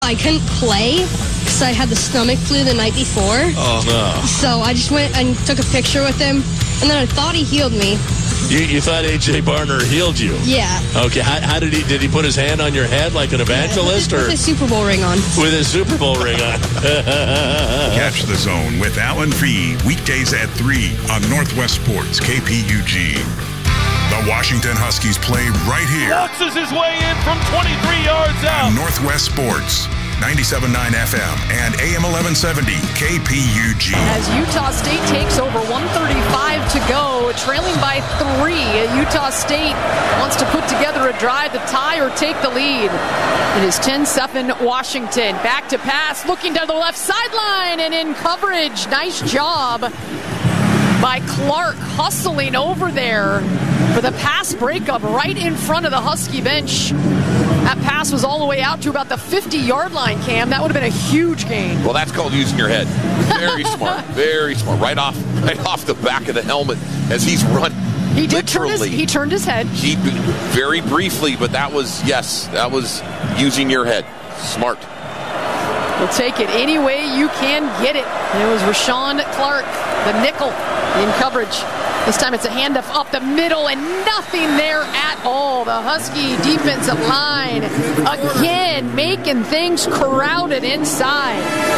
I couldn't play because I had the stomach flu the night before. Oh, no. So I just went and took a picture with him, and then I thought he healed me. You thought A.J. Barner healed you? Yeah. Okay, how did he put his hand on your head like an evangelist? With his Super Bowl ring on. With his Super Bowl ring on. Catch The Zone with Alan Fee, weekdays at 3 on Northwest Sports, KPUG. The Washington Huskies play right here. Boxes his way in from 23 yards out. On Northwest Sports, 97.9 FM and AM 1170 KPUG. As Utah State takes over, 1:35 to go, trailing by 3. Utah State wants to put together a drive to tie or take the lead. It is 10-7 Washington. Back to pass, looking down the left sideline and in coverage. Nice job by Clark, hustling over there for the pass breakup right in front of the Husky bench. That pass was all the way out to about the 50-yard line, Cam. That would have been a huge gain. Well, that's called using your head. Very smart. Very smart. Right off the back of the helmet as he's run. He did he turned his head. He very briefly, but that was using your head. Smart. We'll take it any way you can get it. And it was Rashawn Clark, the nickel, in coverage. This time it's a handoff up the middle and nothing there at all. The Husky defensive line again making things crowded inside.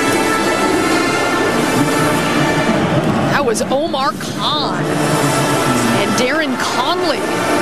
That was Omar Khan and Darren Conley.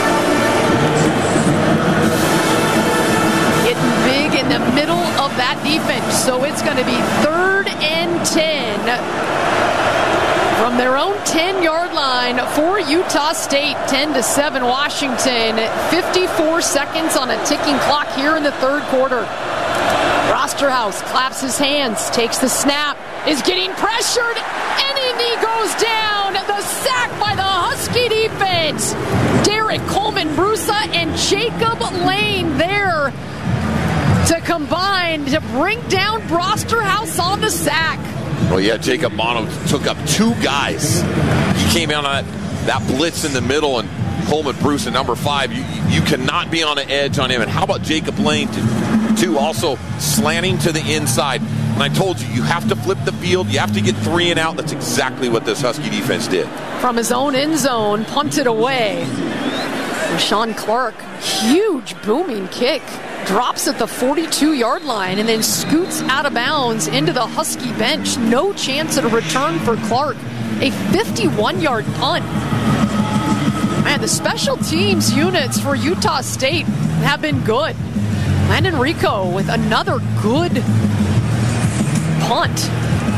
Getting big in the middle of that defense. So it's going to be 3rd and 10. From their own 10-yard line for Utah State, 10-7 Washington. 54 seconds on a ticking clock here in the third quarter. Rosterhouse claps his hands, takes the snap, is getting pressured, and he goes down. The sack by the Husky defense. Derek Coleman-Brusa and Jacob Lane there to combine to bring down Rosterhouse on the sack. Well, yeah, Jacob Mono took up 2 guys. He came out on that blitz in the middle, and Coleman-Brusa at number 5. You cannot be on the edge on him. And how about Jacob Lane, too, also slanting to the inside. And I told you, you have to flip the field. You have to get 3 and out. That's exactly what this Husky defense did. From his own end zone, punted away. Rashawn Clark, huge booming kick. Drops at the 42-yard line and then scoots out of bounds into the Husky bench. No chance at a return for Clark. A 51-yard punt. Man, the special teams units for Utah State have been good. Landon Rico with another good punt.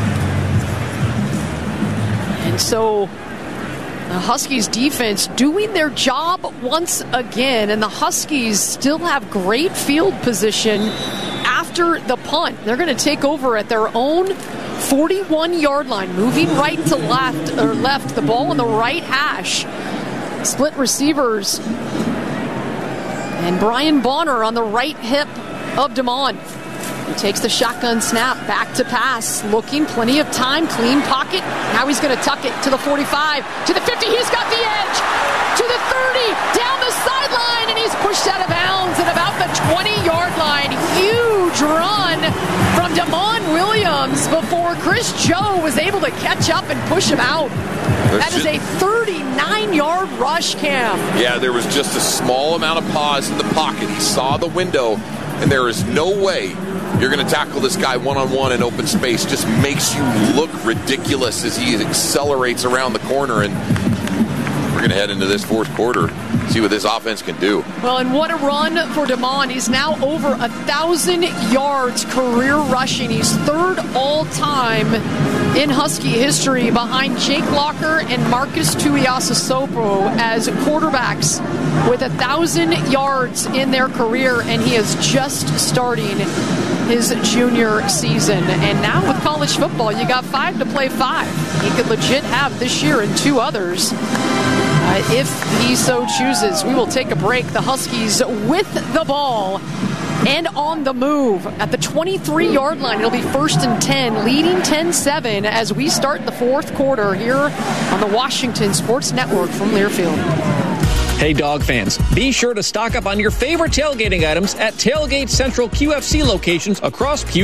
And so the Huskies defense doing their job once again, and the Huskies still have great field position after the punt. They're going to take over at their own 41-yard line, moving right to left, the ball on the right hash. Split receivers. And Brian Bonner on the right hip of DeMond. He takes the shotgun snap, back to pass, looking, plenty of time, clean pocket. Now he's going to tuck it to the 45, to the 50. He's got the edge, to the 30, down the sideline, and he's pushed out of bounds at about the 20-yard line. Huge run from DeMond Williams before Chris Joe was able to catch up and push him out. That is a 39-yard rush, Cam. Yeah, there was just a small amount of pause in the pocket. He saw the window, and there is no way you're going to tackle this guy one-on-one in open space. Just makes you look ridiculous as he accelerates around the corner. And we're going to head into this fourth quarter, see what this offense can do. Well, and what a run for DeMond. He's now over 1,000 yards career rushing. He's 3rd all-time in Husky history behind Jake Locker and Marcus Tuiasosopo as quarterbacks with 1,000 yards in their career, and he is just starting his junior season. And now with college football, you got 5 to play 5. He could legit have this year and 2 others if he so chooses. We will take a break. The Huskies with the ball and on the move at the 23-yard line. It'll be 1st and 10, leading 10-7 as we start the fourth quarter here on the Washington Sports Network from Learfield. Hey, dog fans, be sure to stock up on your favorite tailgating items at Tailgate Central QFC locations across